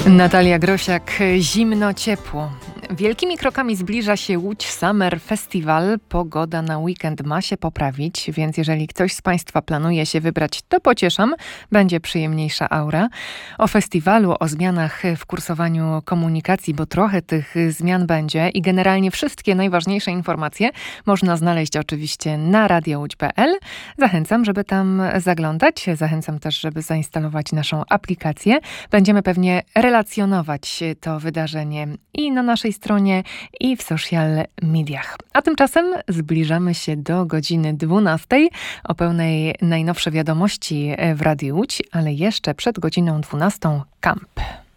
Natalia Grosiak, zimno, ciepło. Wielkimi krokami zbliża się Łódź Summer Festival. Pogoda na weekend ma się poprawić, więc jeżeli ktoś z Państwa planuje się wybrać, to pocieszam, będzie przyjemniejsza aura. O festiwalu, o zmianach w kursowaniu komunikacji, bo trochę tych zmian będzie i generalnie wszystkie najważniejsze informacje można znaleźć oczywiście na radiołódź.pl. Zachęcam, żeby tam zaglądać. Zachęcam też, żeby zainstalować naszą aplikację. Będziemy pewnie relacjonować to wydarzenie i na naszej stronie, i w social mediach. A tymczasem zbliżamy się do godziny 12. O pełnej najnowsze wiadomości w Radiu Łódź, ale jeszcze przed godziną 12 Camp.